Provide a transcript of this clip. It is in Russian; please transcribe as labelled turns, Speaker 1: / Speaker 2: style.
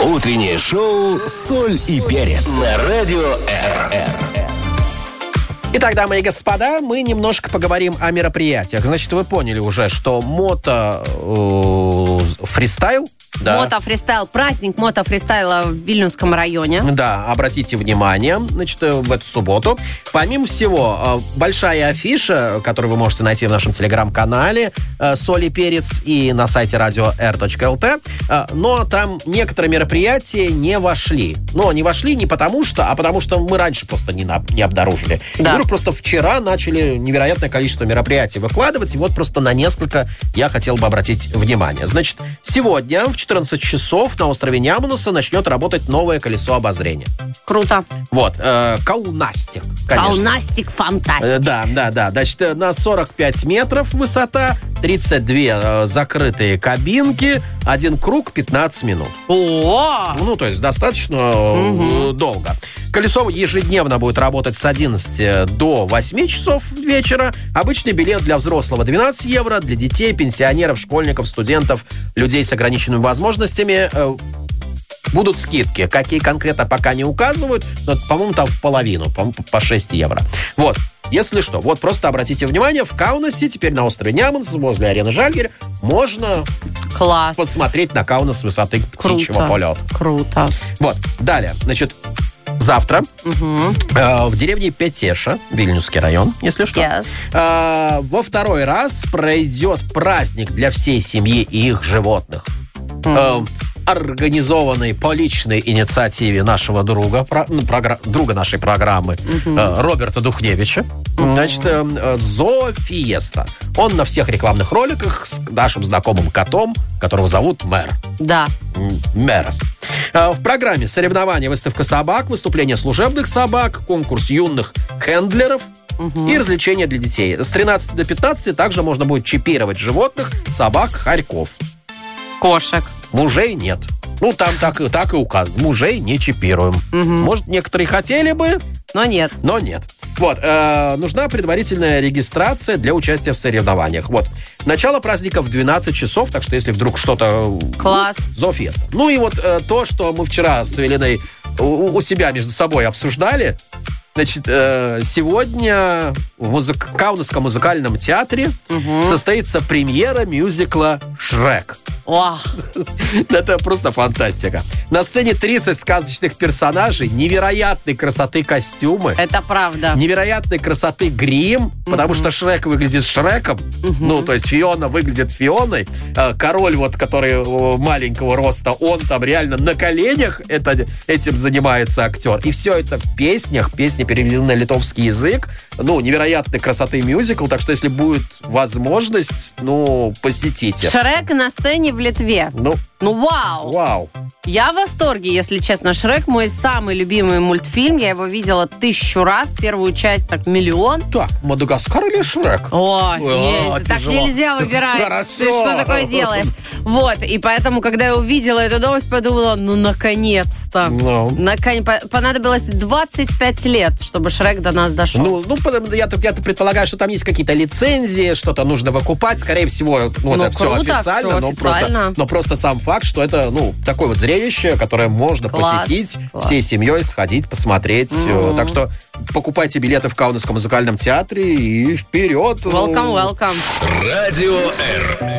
Speaker 1: Утреннее шоу «Соль и перец» на радио РР.
Speaker 2: Итак, дамы и господа, мы немножко поговорим о мероприятиях. Значит, вы поняли уже, что фристайл. Да.
Speaker 3: Мотофристайл, праздник мотофристайла в Вильнюсском районе.
Speaker 2: Да, обратите внимание, значит, в эту субботу. Помимо всего, большая афиша, которую вы можете найти в нашем телеграм-канале «Соль и перец» и на сайте radio.r.lt. Но там некоторые мероприятия не вошли. Но не вошли не потому что, а потому что мы раньше просто не обнаружили. Да. И вдруг просто вчера начали невероятное количество мероприятий выкладывать, и вот просто на несколько я хотел бы обратить внимание. Значит, сегодня в 14 часов на острове Нямануса начнет работать новое колесо обозрения.
Speaker 3: Круто.
Speaker 2: Вот, Каунастик, конечно.
Speaker 3: Каунастик фантастик.
Speaker 2: Да. Значит, на 45 метров высота, 32 закрытые кабинки, один круг 15 минут.
Speaker 3: О!
Speaker 2: Ну, то есть достаточно долго. Колесо ежедневно будет работать с 11 до 8 часов вечера. Обычный билет для взрослого 12 евро, для детей, пенсионеров, школьников, студентов, людей с ограниченными возможностями будут скидки. Какие конкретно пока не указывают, но, по-моему, там в половину, по 6 евро. Вот. Если что, вот просто обратите внимание, в Каунасе, теперь на острове Няманс, возле арены Жальгирь, можно посмотреть на Каунас с высоты птичьего полета.
Speaker 3: Круто.
Speaker 2: Вот. Далее, значит, завтра в деревне Петеша, Вильнюсский район, если что, во второй раз пройдет праздник для всей семьи и их животных. Организованный по личной инициативе нашего друга, друга нашей программы, Роберта Духневича. Значит, Зоофиеста. Он на всех рекламных роликах с нашим знакомым котом, которого зовут Мэр.
Speaker 3: Да.
Speaker 2: Мэрос. В программе соревнования, выставка собак, выступление служебных собак, конкурс юных хендлеров и развлечения для детей. С 13 до 15 также можно будет чипировать животных, собак, хорьков.
Speaker 3: Кошек.
Speaker 2: Мужей нет. Ну, там так и указано. Мужей не чипируем. Может, некоторые хотели бы,
Speaker 3: но нет.
Speaker 2: Вот, нужна предварительная регистрация для участия в соревнованиях. Вот. Начало праздника в 12 часов, так что если вдруг что-то...
Speaker 3: Класс.
Speaker 2: Зоофеста. Ну и вот то, что мы вчера с Эвелиной у себя между собой обсуждали. Значит, сегодня в Каунасском музыкальном театре состоится премьера мюзикла «Шрек». Это просто фантастика. На сцене 30 сказочных персонажей, невероятной красоты костюмы.
Speaker 3: Это правда.
Speaker 2: Невероятной красоты грим, потому что Шрек выглядит Шреком. Ну, то есть Фиона выглядит Фионой. Король, вот, который маленького роста, он там реально на коленях этим занимается актер. И все это в песнях. Песни переведены на литовский язык. Ну, невероятной красоты мюзикл. Так что, если будет возможность, посетите.
Speaker 3: Шрек на сцене в Литве. Вау! Я в восторге, если честно. Шрек мой самый любимый мультфильм. Я его видела 1000 раз. Первую часть так 1 000 000.
Speaker 2: Так, Мадагаскар или Шрек?
Speaker 3: Нет, так нельзя выбирать.
Speaker 2: Хорошо.
Speaker 3: Ты что такое делаешь? Вот, и поэтому, когда я увидела эту новость, подумала, наконец-то. Понадобилось 25 лет, чтобы Шрек до нас дошел.
Speaker 2: Я-то предполагаю, что там есть какие-то лицензии, что-то нужно выкупать. Скорее всего, это все официально. Но просто сам факт, что это, такое вот зрелище, которое можно посетить всей семьей, сходить, посмотреть. Так что покупайте билеты в Каунасском музыкальном театре и вперед.
Speaker 3: Welcome.
Speaker 1: Радио Р.